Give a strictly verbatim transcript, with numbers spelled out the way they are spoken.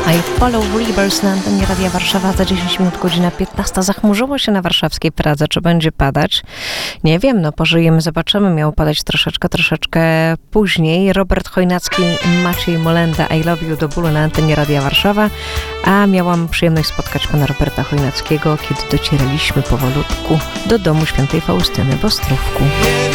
I Follow Rivers na antenie Radia Warszawa. Za dziesięć minut, godzina piętnasta. Zachmurzyło się na warszawskiej Pradze. Czy będzie padać? Nie wiem, no pożyjemy, zobaczymy. Miało padać troszeczkę, troszeczkę później. Robert Chojnacki, Maciej Molenda, I Love You do bólu na antenie Radia Warszawa. A miałam przyjemność spotkać pana Roberta Chojnackiego, kiedy docieraliśmy powolutku do domu świętej Faustyny w Ostrówku.